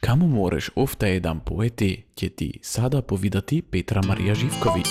Kamo moreš ofta jedan poeti, će ti sada povidati Petra Marija Živković.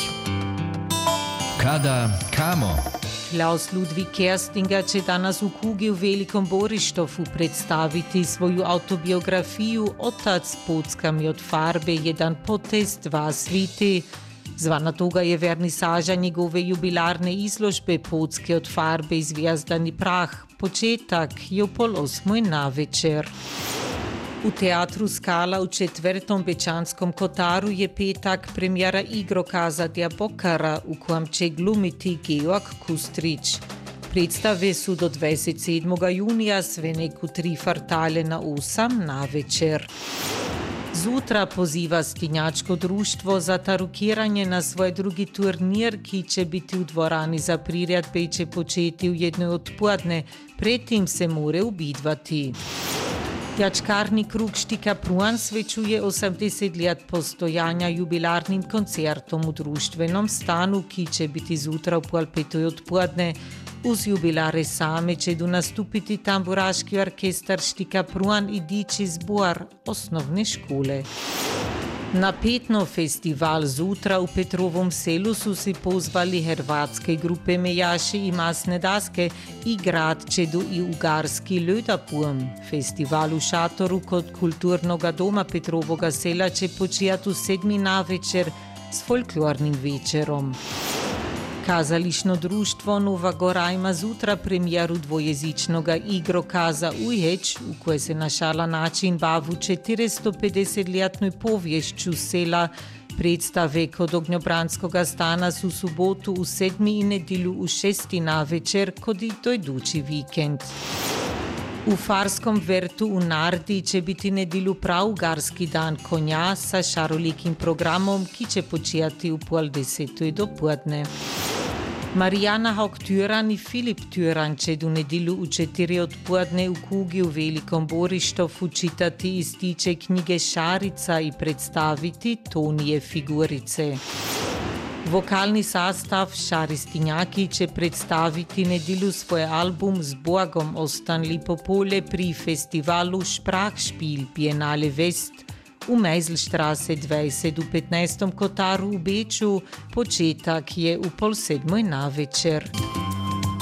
Kada, kamo? Klaus Ludwig Kerstinger će danas u Kugi u Velikom Borištovu predstaviti svoju autobiografiju Otac Pocka mi od farbe, jedan potez, dva sviti. Zvana toga je vernisaža njegove jubilarne izložbe Pocke od farbe i Zvijezdani prah. Početak je u 7:30 navečer. U teatru Skala u 4. Bečanskom Kotaru je petak premijera igrokaza Dja Bokara, u kojem će glumiti Georg Kustrić. Predstave su do 27. junija, sve neku 3 kvartale na 8 navečer. Zutra poziva Stinjačko društvo za tarukiranje na svoj drugi turnir, ki će biti u dvorani za priredbe i će početi u 1 odpoledne. Predtem se more ubidvati. Jačkarni krug Štika Pruan svečuje 80 let postojanja jubilarnim koncertom u društvenom stanu, ki će biti zutra u 4:30 odpoledne. Uz jubilare same će nastupiti tamburaški orkestar Štika Pruan i diči zbor osnovne škole. Na Petno festival zutra u Petrovom selu su si pozvali hrvatske grupe Mejaši i Masne daske i grad Čedu i Ugarski Lödapurm. Festival u šatoru kod Kulturnoga doma Petrovoga sela će počijati u 7 navečer s folklornim večerom. Kazališno društvo Nova Gora ima zutra premijeru dvojezičnoga igrokaza Ujeć, u koje se na šala način bavu 450-letnoj povješću sela. Predstave kod Ognjobranskoga stana su subotu u 7 i nedjelju u 6 navečer, kod i dojdući vikend. U Farskom vrtu u Nardi će biti nedjelju praugarski dan konja sa šarolikim programom, ki će počijati u 9:30 dopoledne. Marijana Haug-Tyran i Filip Tyran će u nedjelju u 4 odpoledne u Kugi u Velikom Borištovu čitati iz tiče knjige Šarica i predstaviti Tonije figurice. Vokalni sastav Šaristinjaki će predstaviti nedjelju svoj album S Bogom ostan lipo polje pri festivalu Sprachspiel Biennale West u Meiselstraße 20 u 15. Kotaru u Beču. Početak je u 6:30 navečer.